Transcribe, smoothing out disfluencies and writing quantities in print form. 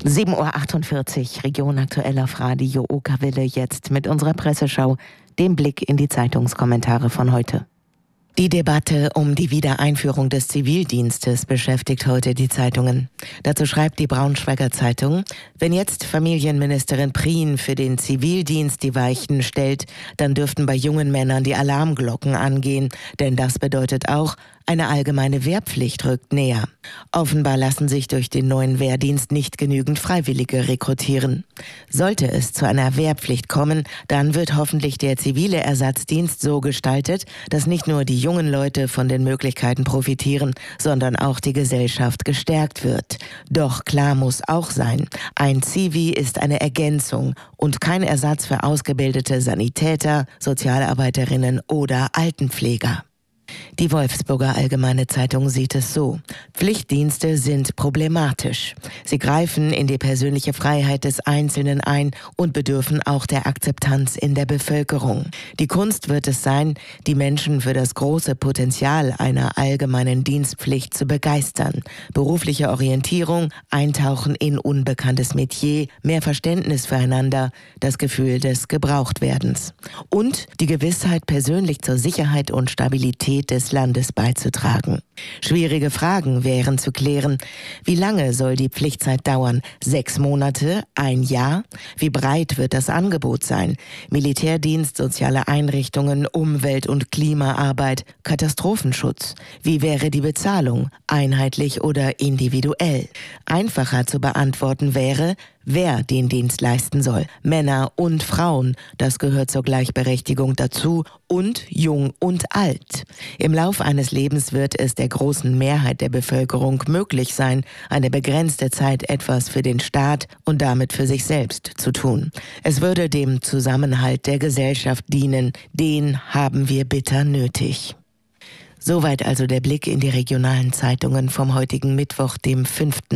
7:48 Uhr, Region aktuell auf Radio Okawelle, jetzt mit unserer Presseschau, dem Blick in die Zeitungskommentare von heute. Die Debatte um die Wiedereinführung des Zivildienstes beschäftigt heute die Zeitungen. Dazu schreibt die Braunschweiger Zeitung: Wenn jetzt Familienministerin Prien für den Zivildienst die Weichen stellt, dann dürften bei jungen Männern die Alarmglocken angehen, denn das bedeutet auch, eine allgemeine Wehrpflicht rückt näher. Offenbar lassen sich durch den neuen Wehrdienst nicht genügend Freiwillige rekrutieren. Sollte es zu einer Wehrpflicht kommen, dann wird hoffentlich der zivile Ersatzdienst so gestaltet, dass nicht nur die jungen Leute von den Möglichkeiten profitieren, sondern auch die Gesellschaft gestärkt wird. Doch klar muss auch sein, ein Zivi ist eine Ergänzung und kein Ersatz für ausgebildete Sanitäter, Sozialarbeiterinnen oder Altenpfleger. Die Wolfsburger Allgemeine Zeitung sieht es so: Pflichtdienste sind problematisch. Sie greifen in die persönliche Freiheit des Einzelnen ein und bedürfen auch der Akzeptanz in der Bevölkerung. Die Kunst wird es sein, die Menschen für das große Potenzial einer allgemeinen Dienstpflicht zu begeistern. Berufliche Orientierung, Eintauchen in unbekanntes Metier, mehr Verständnis füreinander, das Gefühl des Gebrauchtwerdens. Und die Gewissheit, persönlich zur Sicherheit und Stabilität des Landes beizutragen. Schwierige Fragen wären zu klären. Wie lange soll die Pflichtzeit dauern? 6 Monate? 1 Jahr? Wie breit wird das Angebot sein? Militärdienst, soziale Einrichtungen, Umwelt- und Klimaarbeit, Katastrophenschutz. Wie wäre die Bezahlung? Einheitlich oder individuell? Einfacher zu beantworten wäre, wer den Dienst leisten soll. Männer und Frauen, das gehört zur Gleichberechtigung dazu, und jung und alt. Im Lauf eines Lebens wird es der großen Mehrheit der Bevölkerung möglich sein, eine begrenzte Zeit etwas für den Staat und damit für sich selbst zu tun. Es würde dem Zusammenhalt der Gesellschaft dienen, den haben wir bitter nötig. Soweit also der Blick in die regionalen Zeitungen vom heutigen Mittwoch, dem 5.